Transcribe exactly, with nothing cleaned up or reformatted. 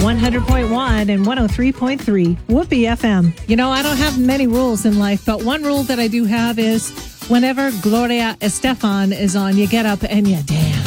one hundred point one and one oh three point three Whoopee F M. You know, I don't have many rules in life, but one rule that I do have is whenever Gloria Estefan is on, you get up and you dance.